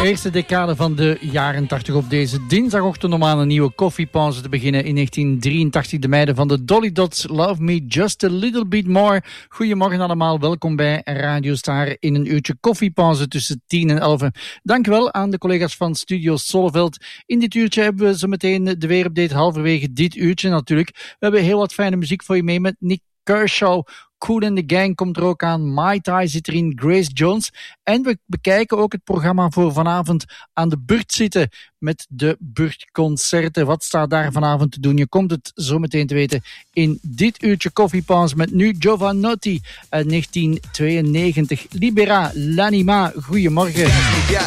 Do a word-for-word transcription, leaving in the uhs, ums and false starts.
eerste decade van de jaren tachtig op deze dinsdagochtend om aan een nieuwe koffiepauze te beginnen. In negentien drieëntachtig de meiden van de Dolly Dots, Love Me Just a Little Bit More. Goedemorgen allemaal, welkom bij Radio Star in een uurtje koffiepauze tussen tien en elf. Dankjewel aan de collega's van Studio Solleveld. In dit uurtje hebben we zo meteen de weerupdate halverwege dit uurtje natuurlijk. We hebben heel wat fijne muziek voor je mee met Nick Kershaw. Kool and the Gang komt er ook aan. Mai Tai zit erin, Grace Jones. En we bekijken ook het programma voor vanavond aan de Burt zitten met de Burtconcerten. Wat staat daar vanavond te doen? Je komt het zo meteen te weten in dit uurtje koffiepauze met nu Giovanotti uit negentien tweeënnegentig. Libera l'anima. Goedemorgen.